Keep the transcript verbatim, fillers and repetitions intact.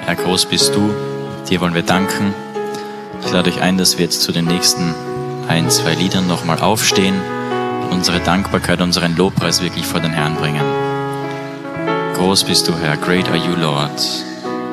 Herr, groß bist du. Dir wollen wir danken. Ich lade euch ein, dass wir jetzt zu den nächsten ein, zwei Liedern nochmal aufstehen und unsere Dankbarkeit, unseren Lobpreis wirklich vor den Herrn bringen. Groß bist du, Herr. Great are you, Lord.